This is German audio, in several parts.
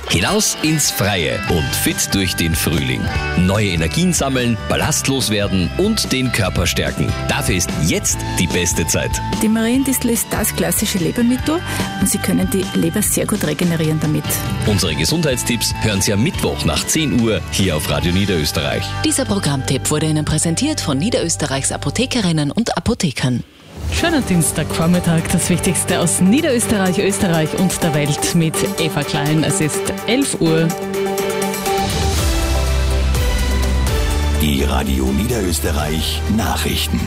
Hinaus ins Freie und fit durch den Frühling. Neue Energien sammeln, ballastlos werden und den Körper stärken. Dafür ist jetzt die beste Zeit. Die Mariendistel ist das klassische Lebermittel und Sie können die Leber sehr gut regenerieren damit. Unsere Gesundheitstipps hören Sie am Mittwoch nach 10 Uhr hier auf Radio Niederösterreich. Dieser Programmtipp wurde Ihnen präsentiert von Niederösterreichs Apothekerinnen und Apothekern. Schöner Dienstagvormittag, das Wichtigste aus Niederösterreich, Österreich und der Welt mit Eva Klein. Es ist 11 Uhr. Die Radio Niederösterreich Nachrichten.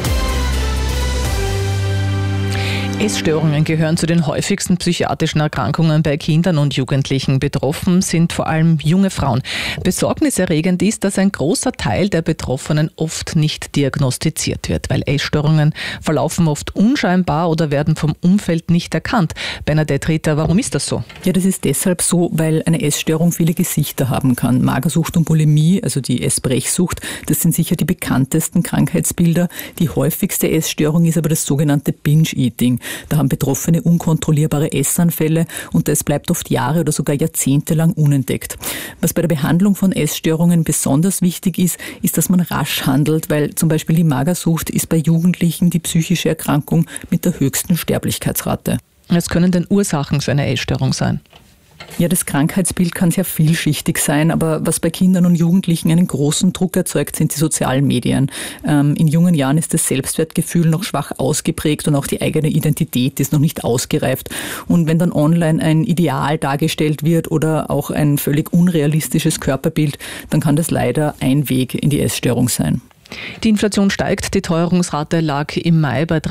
Essstörungen gehören zu den häufigsten psychiatrischen Erkrankungen bei Kindern und Jugendlichen. Betroffen sind vor allem junge Frauen. Besorgniserregend ist, dass ein großer Teil der Betroffenen oft nicht diagnostiziert wird, weil Essstörungen verlaufen oft unscheinbar oder werden vom Umfeld nicht erkannt. Bernadette Ritter, warum ist das so? Ja, das ist deshalb so, weil eine Essstörung viele Gesichter haben kann. Magersucht und Bulimie, also die Essbrechsucht, das sind sicher die bekanntesten Krankheitsbilder. Die häufigste Essstörung ist aber das sogenannte Binge-Eating. Da haben Betroffene unkontrollierbare Essanfälle und das bleibt oft Jahre oder sogar Jahrzehnte lang unentdeckt. Was bei der Behandlung von Essstörungen besonders wichtig ist, ist, dass man rasch handelt, weil zum Beispiel die Magersucht ist bei Jugendlichen die psychische Erkrankung mit der höchsten Sterblichkeitsrate. Was können denn Ursachen für eine Essstörung sein? Ja, das Krankheitsbild kann sehr vielschichtig sein, aber was bei Kindern und Jugendlichen einen großen Druck erzeugt, sind die sozialen Medien. In jungen Jahren ist das Selbstwertgefühl noch schwach ausgeprägt und auch die eigene Identität ist noch nicht ausgereift. Und wenn dann online ein Ideal dargestellt wird oder auch ein völlig unrealistisches Körperbild, dann kann das leider ein Weg in die Essstörung sein. Die Inflation steigt. Die Teuerungsrate lag im Mai bei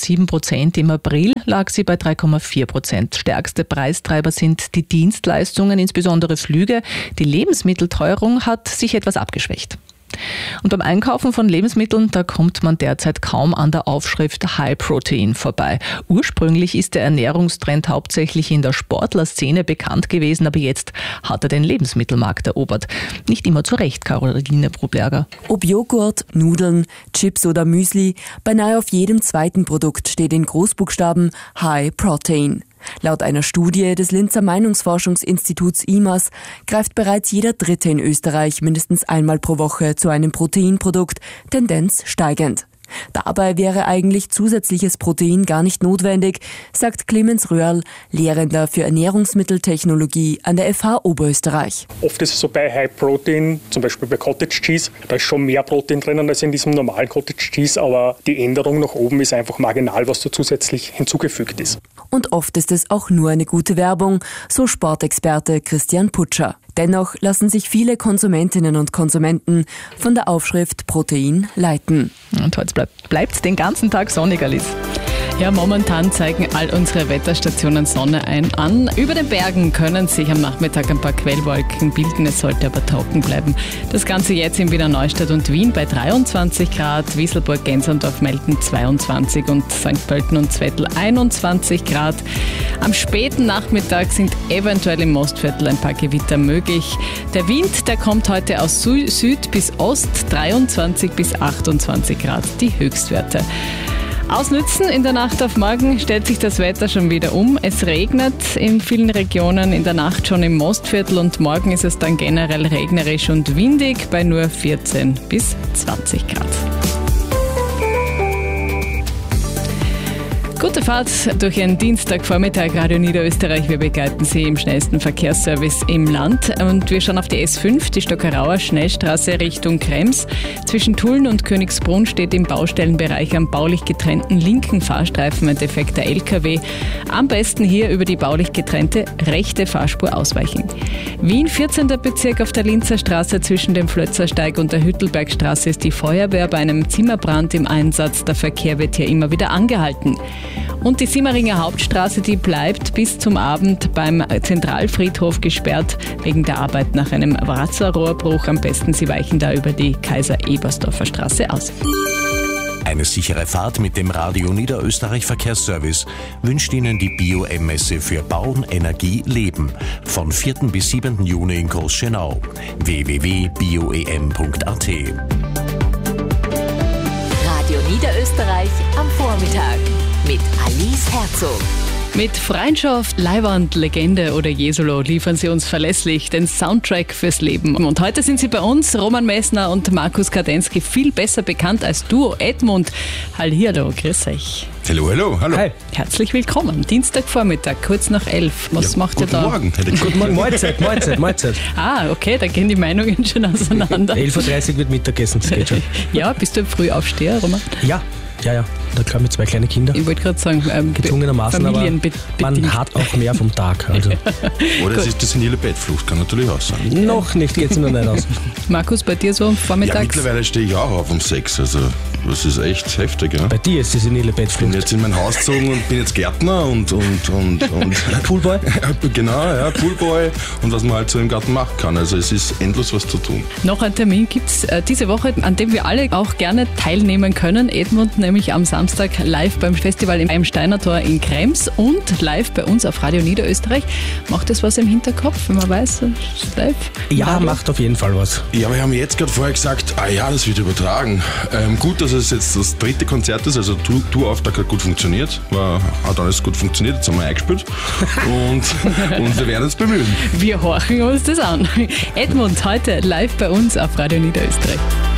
3,7%. Im April lag sie bei 3,4%. Stärkste Preistreiber sind die Dienstleistungen, insbesondere Flüge. Die Lebensmittelteuerung hat sich etwas abgeschwächt. Und beim Einkaufen von Lebensmitteln, da kommt man derzeit kaum an der Aufschrift High Protein vorbei. Ursprünglich ist der Ernährungstrend hauptsächlich in der Sportlerszene bekannt gewesen, aber jetzt hat er den Lebensmittelmarkt erobert. Nicht immer zu Recht, Caroline Brublerger. Ob Joghurt, Nudeln, Chips oder Müsli, beinahe auf jedem zweiten Produkt steht in Großbuchstaben High Protein. Laut einer Studie des Linzer Meinungsforschungsinstituts IMAS greift bereits jeder Dritte in Österreich mindestens einmal pro Woche zu einem Proteinprodukt, Tendenz steigend. Dabei wäre eigentlich zusätzliches Protein gar nicht notwendig, sagt Clemens Röhrl, Lehrender für Ernährungsmitteltechnologie an der FH Oberösterreich. Oft ist es so bei High Protein, zum Beispiel bei Cottage Cheese, da ist schon mehr Protein drinnen als in diesem normalen Cottage Cheese, aber die Änderung nach oben ist einfach marginal, was da zusätzlich hinzugefügt ist. Und oft ist es auch nur eine gute Werbung, so Sportexperte Christian Putscher. Dennoch lassen sich viele Konsumentinnen und Konsumenten von der Aufschrift Protein leiten. Und heute bleibt es den ganzen Tag sonnig, Alice. Ja, momentan zeigen all unsere Wetterstationen Sonne an. Über den Bergen können sich am Nachmittag ein paar Quellwolken bilden, es sollte aber trocken bleiben. Das Ganze jetzt in Wiener Neustadt und Wien bei 23 Grad, Wieselburg, Gensendorf melden 22 und St. Pölten und Zwettl 21 Grad. Am späten Nachmittag sind eventuell im Mostviertel ein paar Gewitter möglich. Der Wind, der kommt heute aus Süd bis Ost, 23 bis 28 Grad die Höchstwerte. Ausnützen, in der Nacht auf morgen stellt sich das Wetter schon wieder um. Es regnet in vielen Regionen, in der Nacht schon im Mostviertel und morgen ist es dann generell regnerisch und windig bei nur 14 bis 20 Grad. Gute Fahrt durch Ihren Dienstagvormittag, Radio Niederösterreich. Wir begleiten Sie im schnellsten Verkehrsservice im Land. Und wir schauen auf die S5, die Stockerauer Schnellstraße Richtung Krems. Zwischen Tulln und Königsbrunn steht im Baustellenbereich am baulich getrennten linken Fahrstreifen ein defekter LKW. Am besten hier über die baulich getrennte rechte Fahrspur ausweichen. Wien, 14. Bezirk auf der Linzer Straße zwischen dem Flötzersteig und der Hüttelbergstraße ist die Feuerwehr bei einem Zimmerbrand im Einsatz. Der Verkehr wird hier immer wieder angehalten. Und die Simmeringer Hauptstraße, die bleibt bis zum Abend beim Zentralfriedhof gesperrt wegen der Arbeit nach einem Wasserrohrbruch. Am besten Sie weichen da über die Kaiser-Ebersdorfer Straße aus. Eine sichere Fahrt mit dem Radio Niederösterreich Verkehrsservice wünscht Ihnen die BioM-Messe für Bauen, Energie, Leben von 4. bis 7. Juni in Großschönau. www.bioem.at. Radio Niederösterreich am Vormittag mit Alice Herzog. Mit Freundschaft, Leiwand, Legende oder Jesolo liefern sie uns verlässlich den Soundtrack fürs Leben. Und heute sind sie bei uns, Roman Messner und Markus Kadensky, viel besser bekannt als Duo Edmund. Hallihallo, grüß euch. Hallo. Hi. Herzlich willkommen. Dienstagvormittag, kurz nach 11. Was macht ihr da? Guten Morgen, Mahlzeit. Ah, okay, da gehen die Meinungen schon auseinander. 11.30 Uhr wird Mittagessen, das geht schon. Ja, bist du ein Frühaufsteher, Roman? Ja. Da klar mit 2 kleinen Kindern. Ich wollte gerade sagen, gezwungenermaßen, aber man hat auch mehr vom Tag. Also. Oder es ist die senile Bettflucht, kann natürlich auch sein. Noch nicht, geht es noch nicht aus. Markus, bei dir so vormittags? Ja, mittlerweile stehe ich auch auf um 6, also das ist echt heftig. Ja? Bei dir ist die senile Bettflucht. Ich bin jetzt in mein Haus gezogen und bin jetzt Gärtner und Poolboy? Genau, ja, Poolboy und was man halt so im Garten machen kann. Also es ist endlos was zu tun. Noch ein Termin gibt es diese Woche, an dem wir alle auch gerne teilnehmen können. Edmund nämlich am Samstag live beim Festival im Steiner Tor in Krems und live bei uns auf Radio Niederösterreich. Macht das was im Hinterkopf, wenn man weiß, es ist live? Ja, macht auf jeden Fall was. Ja, wir haben jetzt gerade vorher gesagt, das wird übertragen. Gut, dass es jetzt das 3. Konzert ist, also Tourauftakt hat gut funktioniert, hat alles gut funktioniert, jetzt haben wir eingespielt und wir werden uns bemühen. Wir horchen uns das an. Edmund heute live bei uns auf Radio Niederösterreich.